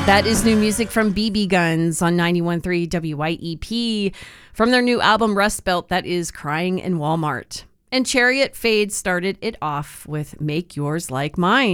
That is new music from BB Guns on 91.3 WYEP from their new album Rust Belt, that is Crying in Walmart. And Chariot Fade started it off with Make Yours Like Mine.